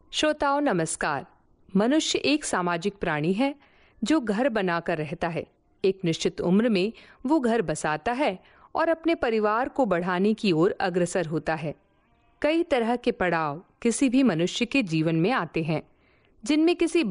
श्रोताओं नमस्कार। मनुष्य एक सामाजिक प्राणी है जो घर बनाकर रहता है। एक निश्चित उम्र में वो घर बसाता है और अपने परिवार को बढ़ाने की ओर अग्रसर होता है। कई तरह के पड़ाव किसी भी मनुष्य के जीवन में आते हैं, जिनमें किसी